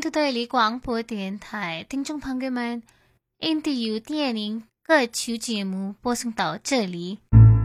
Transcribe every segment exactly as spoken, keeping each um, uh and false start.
印度的广播电台听众朋友们，印度有电影歌曲节目播送到这里。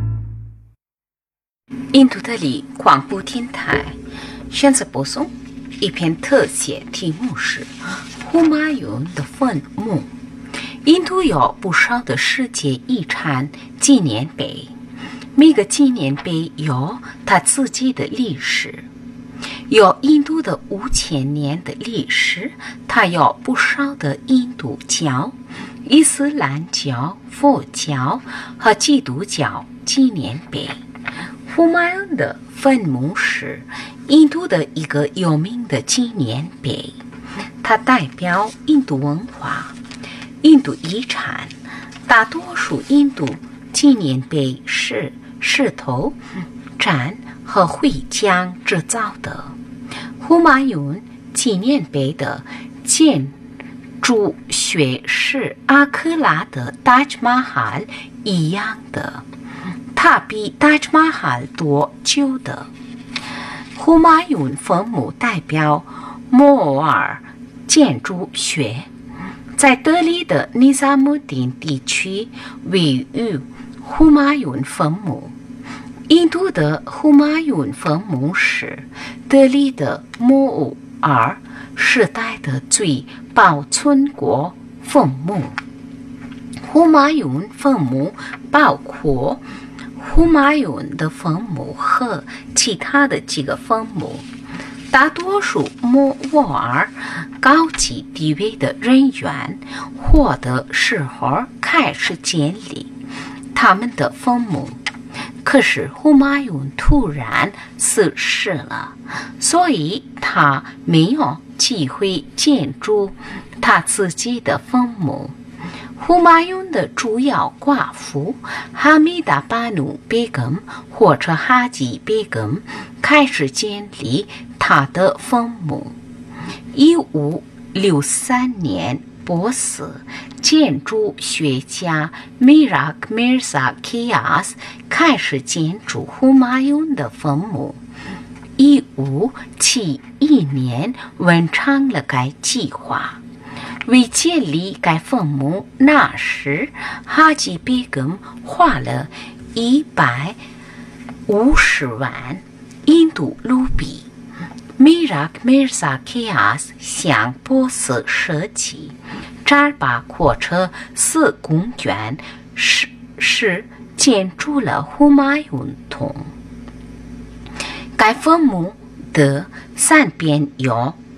印度的广播电台现在播送一篇特写，题目是胡马雍的坟墓。印度有不少的世界遗产纪念碑，每个纪念碑有它自己的历史。有印度的五千年的历史，它有不少的印度教、伊斯兰教、佛教和基督教纪念碑。胡马雍的坟墓是印度的一个有名的纪念碑，它代表印度文化、印度遗产。大多数印度纪念碑是石头、毡和灰浆制造的。胡马雍纪念碑的建筑学是阿克拉的达吉玛哈尔一样的，它比达吉玛哈尔多久的。胡马雍坟墓代表摩尔建筑学，在德里的尼萨姆丁地区位于胡马雍坟墓。印度的胡马雍坟墓是德里的摩尔时代的最保存过坟墓。胡马雍坟墓包括胡马雍的坟墓和其他的几个坟墓。大多数摩尔高级地位的人员活的时候开始建立他们的坟墓，可是胡马雍突然逝世了，所以他没有机会建筑他自己的坟墓。胡马雍的主要寡妇哈米达巴努贝根或者哈吉贝根开始建立他的坟墓。一五六三年，波斯建筑学家米拉克米尔萨基亚斯开始建筑胡马雍的坟墓。一五七一年完成了该计划。为建立该坟墓，那时哈吉贝根花了一百五十万印度卢比。米拉克米尔萨基亚斯向波斯设计扎巴阔车四公园，是是建筑了胡马雍洞。该坟墓的三边有